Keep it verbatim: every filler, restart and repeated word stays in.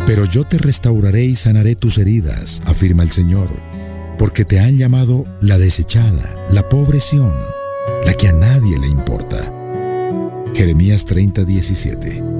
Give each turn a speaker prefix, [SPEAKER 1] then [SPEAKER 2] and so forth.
[SPEAKER 1] Pero yo te restauraré y sanaré tus heridas, afirma el Señor, porque te han llamado la desechada, la pobre Sión, la que a nadie le importa. Jeremías treinta, diecisiete.